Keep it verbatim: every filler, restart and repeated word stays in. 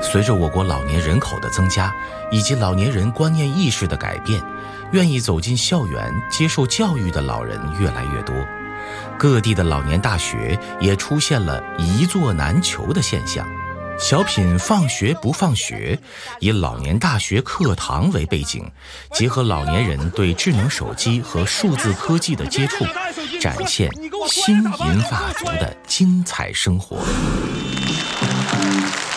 随着我国老年人口的增加，以及老年人观念意识的改变，愿意走进校园接受教育的老人越来越多。各地的老年大学也出现了一座难求的现象。小品《放学不放学》以老年大学课堂为背景，结合老年人对智能手机和数字科技的接触，展现新银发族的精彩生活。